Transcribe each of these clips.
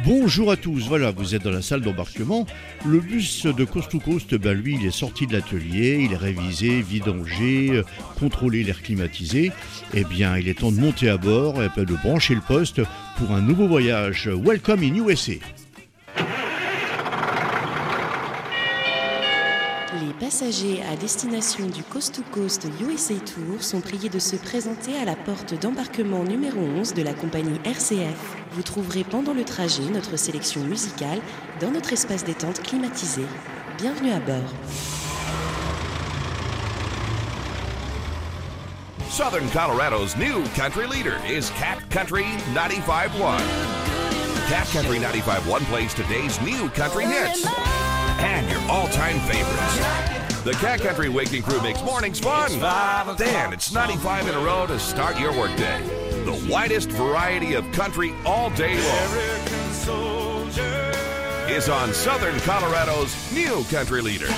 Bonjour à tous, voilà, vous êtes dans la salle d'embarquement. Le bus de Coast to Coast, lui, il est sorti de l'atelier, il est révisé, vidangé, contrôlé, l'air climatisé. Eh bien, il est temps de monter à bord et de brancher le poste pour un nouveau voyage. Welcome in USA. Les passagers à destination du Coast to Coast USA Tour sont priés de se présenter à la porte d'embarquement numéro 11 de la compagnie RCF. Vous trouverez pendant le trajet notre sélection musicale dans notre espace détente climatisé. Bienvenue à bord. Southern Colorado's new country leader is Cat Country 95.1. Cat Country 95.1 plays today's new country hits and your all-time favorites. The Cat Country Waking Crew makes mornings fun. Then it's 95 in a row to start your workday. The widest variety of country all day long is on Southern Colorado's new country leader.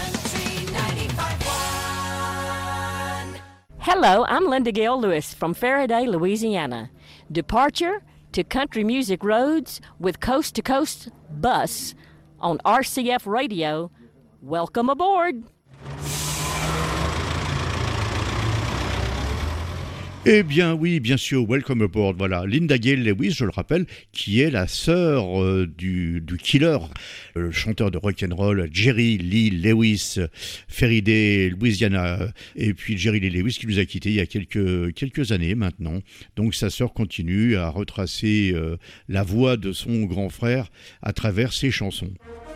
Hello, I'm Linda Gail Lewis from Faraday, Louisiana. Departure to country music roads with Coast to Coast Bus on RCF Radio. Welcome aboard. Eh bien oui, bien sûr, welcome aboard. Voilà, Linda Gail Lewis, je le rappelle, qui est la sœur du killer, le chanteur de rock'n'roll Jerry Lee Lewis, Faraday, Louisiana, et puis Jerry Lee Lewis qui nous a quittés il y a quelques années maintenant. Donc sa sœur continue à retracer la voix de son grand frère à travers ses chansons.